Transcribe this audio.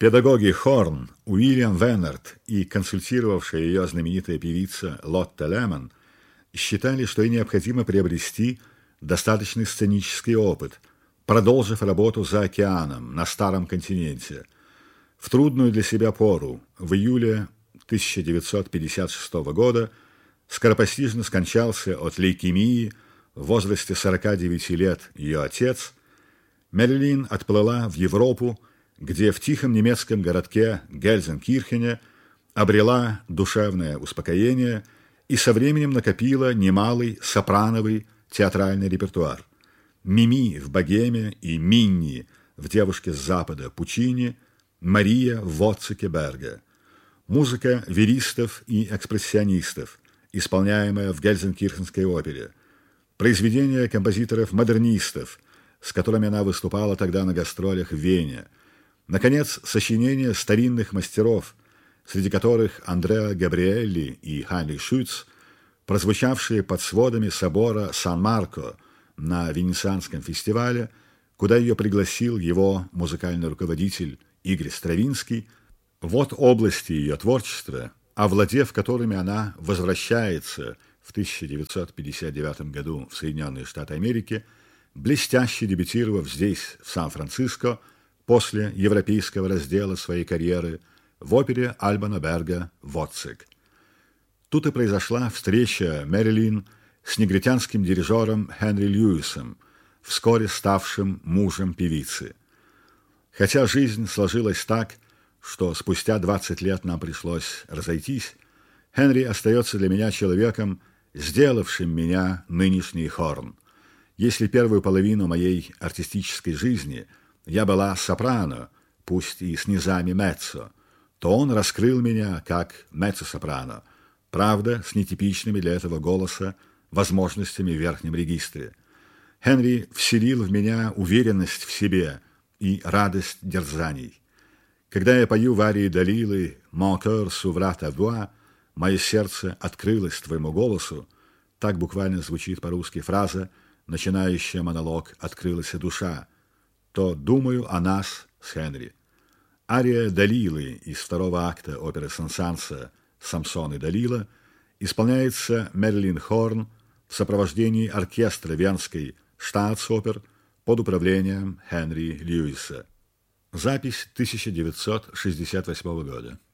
Педагоги Хорн, Уильям Веннерт и консультировавшая ее знаменитая певица Лотта Лемон считали, что ей необходимо приобрести достаточный сценический опыт, продолжив работу за океаном, на Старом континенте. В трудную для себя пору, в июле 1956 года, скоропостижно скончался от лейкемии в возрасте 49 лет ее отец. Мэрилин отплыла в Европу, где в тихом немецком городке Гельзенкирхене обрела душевное успокоение и со временем накопила немалый сопрановый театральный репертуар. Мими в «Богеме» и Минни в «Девушке с Запада» Пучини, Мария в «Воцике» Берга. Музыка веристов и экспрессионистов, исполняемая в Гельзенкирхенской опере. Произведения композиторов-модернистов, с которыми она выступала тогда на гастролях в Вене. Наконец, сочинения старинных мастеров, среди которых Андреа Габриэлли и Хайнрих Шütz, прозвучавшие под сводами собора Сан-Марко на Венецианском фестивале, куда ее пригласил его музыкальный руководитель Игорь Стравинский. Вот области ее творчества, овладев которыми она возвращается в 1959 году в Соединенные Штаты Америки, блестяще дебютировав здесь, в Сан-Франциско, после европейского раздела своей карьеры в опере Альбана Берга «Воцик». Тут и произошла встреча Мэрилин с негритянским дирижером Хенри Льюисом, вскоре ставшим мужем певицы. Хотя жизнь сложилась так, что спустя 20 лет нам пришлось разойтись, Хенри остается для меня человеком, сделавшим меня нынешний Хорн. Если первую половину моей артистической жизни я была сопрано, пусть и с низами меццо, то он раскрыл меня как меццо-сопрано, правда, с нетипичными для этого голоса возможностями в верхнем регистре. Хенри вселил в меня уверенность в себе и радость дерзаний. Когда я пою в арии Далилы «Mon cœur s'ouvra à toi», «Мое сердце открылось твоему голосу», так буквально звучит по-русски фраза, начинающая монолог «Открылась душа», то думаю о нас с Хенри. Ария Далилы из второго акта оперы Сен-Санса «Самсон и Далила» исполняется Мэрилин Хорн в сопровождении оркестра Венской штатс-опер под управлением Хенри Льюиса. Запись 1968 года.